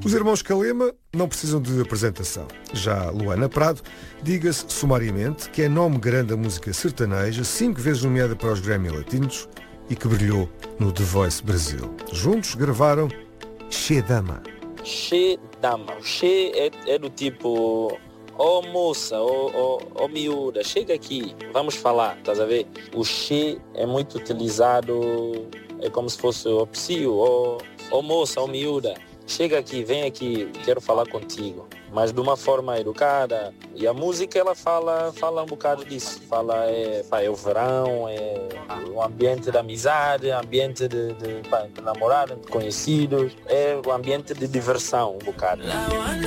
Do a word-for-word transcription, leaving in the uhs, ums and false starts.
Os irmãos Calema não precisam de apresentação. Já Luana Prado, diga-se sumariamente que é nome grande da música sertaneja, cinco vezes nomeada para os Grammy Latinos e que brilhou no The Voice Brasil. Juntos gravaram Che Dama. Che Dama. Che é, é do tipo, ó oh, moça, ó oh, oh, oh, miúda, chega aqui, vamos falar, estás a ver? O che é muito utilizado, é como se fosse o psiu, ó oh, oh, moça, ó oh, miúda. Chega aqui, vem aqui, quero falar contigo. Mas de uma forma educada. E a música, ela fala, fala um bocado disso. Fala, é, é o verão, é o ambiente da amizade, ambiente de, de, de, de namorado, de conhecidos. É o ambiente de diversão, um bocado.